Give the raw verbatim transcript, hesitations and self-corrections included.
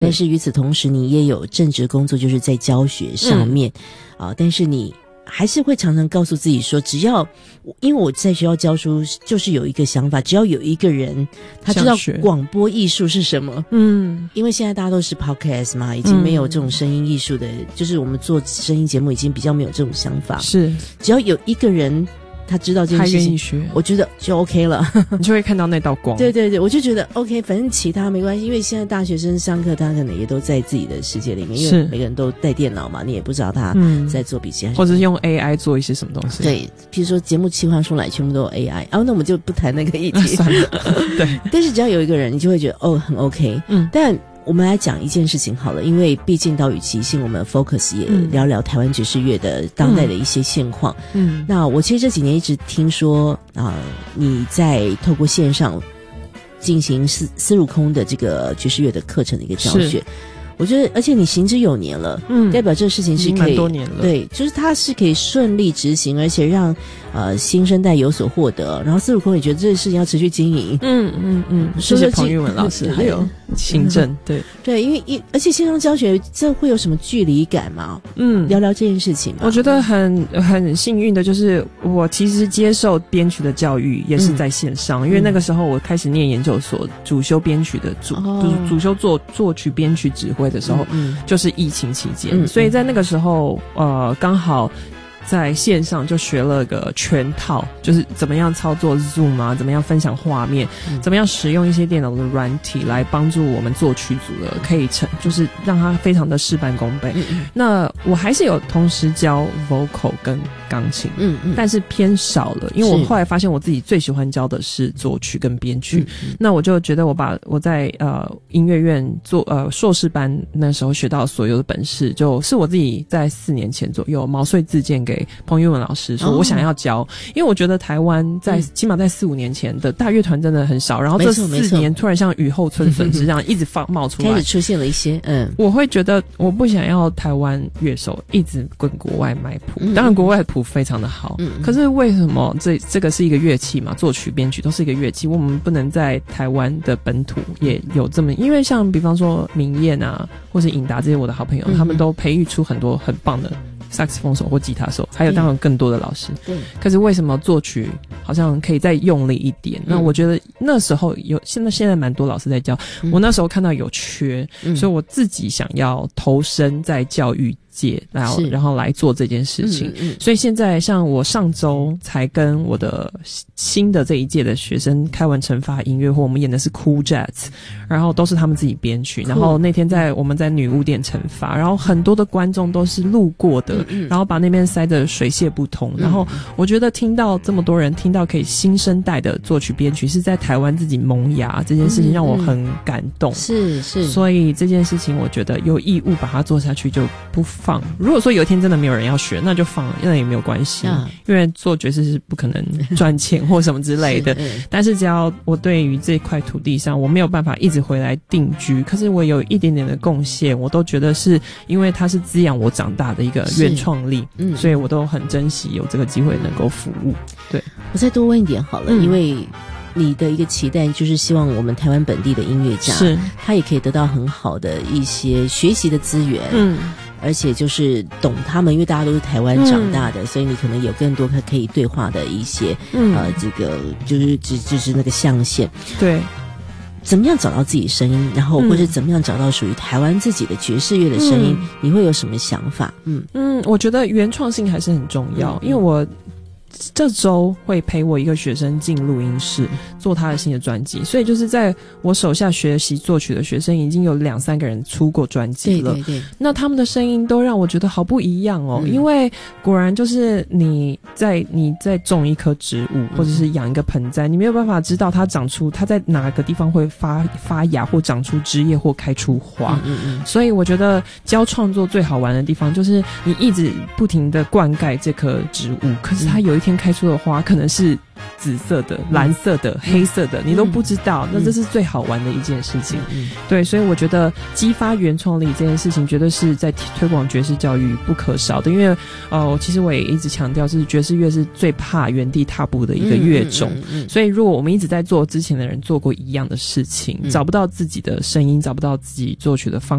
但是与此同时你也有正职工作，就是在教学上面、嗯、啊，但是你还是会常常告诉自己说，只要因为我在学校教书就是有一个想法，只要有一个人他知道广播艺术是什么，嗯，因为现在大家都是 podcast 嘛，已经没有这种声音艺术的、嗯、就是我们做声音节目已经比较没有这种想法，是只要有一个人他知道这件事情，他愿意学，我觉得就 OK 了， 你就会看到那道光。 对对对，我就觉得 OK， 反正其他没关系，因为现在大学生上课，他可能也都在自己的世界里面，因为每个人都带电脑嘛，你也不知道他在做笔记、嗯， 或者是用 A I 做一些什么东西。 对，譬如说节目企划出来全部都有 A I， 啊，那我们就不谈那个议题。 算了，对。 但是只要有一个人，你就会觉得哦，很 OK。嗯，但我们来讲一件事情好了，因为毕竟岛屿即兴，我们 focus 也聊聊台湾爵士乐的当代的一些现况。嗯，那我其实这几年一直听说啊、呃，你在透过线上进行丝丝路空的这个爵士乐的课程的一个教学。我觉得，而且你行之有年了，嗯，代表这个事情是可以， 蛮多年了， 对，就是它是可以顺利执行，而且让呃新生代有所获得。然后丝路空也觉得这个事情要持续经营， 嗯嗯嗯，谢谢彭玉文老师，还有行政，对对，因为一而且线上教学这会有什么距离感吗？嗯，聊聊这件事情吧。 我觉得很很幸运的就是我其实接受编曲的教育也是在线上，嗯、因为那个时候我开始念研究所，主修编曲的主、哦、主主修作作曲编曲指挥的时候，嗯、就是疫情期间、嗯，所以在那个时候，呃，刚好在线上就学了个全套，就是怎么样操作 Zoom 啊，怎么样分享画面、嗯，怎么样使用一些电脑的软体来帮助我们作曲组的，可以成就是让它非常的事半功倍。嗯、那我还是有同时教 vocal 跟钢琴，嗯嗯，但是偏少了，因为我后来发现我自己最喜欢教的是作曲跟编曲。嗯、那我就觉得我把我在呃音乐院做呃硕士班那时候学到所有的本事，就是我自己在四年前左右毛遂自荐给彭玉文老师说我想要教、哦、因为我觉得台湾在、嗯、起码在四五年前的大乐团真的很少，然后这四年突然像雨后春笋这样一直放冒出来， 开始出现了一些嗯， 我会觉得我不想要台湾乐手一直跟国外买谱、嗯、当然国外的谱非常的好、嗯、可是为什么这这个是一个乐器嘛，作曲编曲都是一个乐器，我们不能在台湾的本土也有这么，因为像比方说明燕啊或是尹达这些我的好朋友、嗯、他们都培育出很多很棒的萨克斯风手或吉他手，还有当然更多的老师。对。可是为什么作曲好像可以再用力一点？嗯、那我觉得那时候有，现在现在蛮多老师在教、嗯，我那时候看到有缺、嗯，所以我自己想要投身在教育界，然后然后来做这件事情、嗯嗯。所以现在像我上周才跟我的新的这一届的学生开完惩罚音乐会，我们演的是 Cool Jazz， 然后都是他们自己编曲。然后那天在我们在女巫店惩罚，然后很多的观众都是路过的。嗯、然后把那边塞得水泄不通、嗯、然后我觉得听到这么多人听到可以新生代的作曲编曲是在台湾自己萌芽这件事情让我很感动、嗯嗯、是是，所以这件事情我觉得有义务把它做下去就不放，如果说有一天真的没有人要学那就放，那也没有关系、啊、因为做爵士是不可能赚钱或什么之类的是、嗯、但是只要我对于这块土地上我没有办法一直回来定居，可是我有一点点的贡献，我都觉得是因为它是滋养我长大的一个乐创力，嗯，所以我都很珍惜有这个机会能够服务。对， 我再多问一点好了、嗯、因为你的一个期待就是希望我们台湾本地的音乐家是他也可以得到很好的一些学习的资源，嗯，而且就是懂他们，因为大家都是台湾长大的、嗯、所以你可能有更多可以对话的一些、嗯、呃这个就是就是那个象限。对，怎么样找到自己的声音，然后或者怎么样找到属于台湾自己的爵士乐的声音、嗯、你会有什么想法？ 嗯嗯，我觉得原创性还是很重要、嗯、因为我这周会陪我一个学生进录音室做他的新的专辑，所以就是在我手下学习作曲的学生已经有两三个人出过专辑了。对对对，那他们的声音都让我觉得好不一样哦、嗯、因为果然就是你在你在种一棵植物或者是养一个盆栽、嗯、你没有办法知道它长出它在哪个地方会发发芽或长出枝叶或开出花。嗯嗯嗯，所以我觉得教创作最好玩的地方就是你一直不停的灌溉这棵植物，可是它有一天开出的花可能是紫色的、蓝色的、嗯、黑色的，你都不知道、嗯、那这是最好玩的一件事情、嗯、对，所以我觉得激发原创力这件事情绝对是在推广爵士教育不可少的，因为呃，其实我也一直强调是爵士乐是最怕原地踏步的一个乐种、嗯嗯嗯嗯、所以如果我们一直在做之前的人做过一样的事情、嗯、找不到自己的声音，找不到自己作曲的方